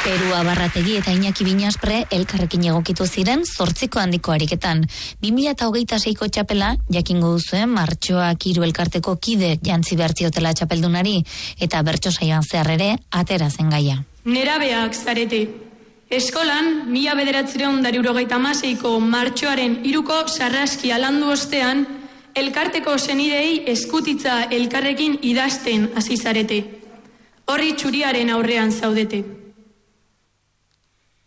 Peru Abarrategi eta Iñaki Binaspre elkarrekin egokitu ziren 8 handiko ariketan. 2026ko txapela jakingo duzuen martxoak 3 elkarteko kide jantzi bertziotela txapeldunari eta bertso saioan zehar ere atera zen gaia. Nerabeak zarete. Eskolan 1996ko martxoaren 3ko sarraskia landu ostean elkarteko senidei eskutitza elkarrekin idazten hasi zarete. Horri txuriaren aurrean zaudete.